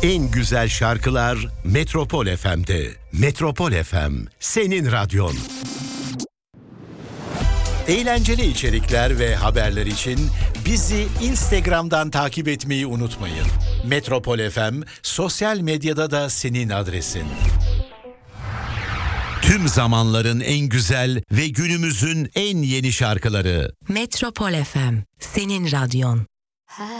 En güzel şarkılar Metropol FM'de. Metropol FM, senin radyon. Eğlenceli içerikler ve haberler için bizi Instagram'dan takip etmeyi unutmayın. Metropol FM, sosyal medyada da senin adresin. Tüm zamanların en güzel ve günümüzün en yeni şarkıları. Metropol FM, senin radyon.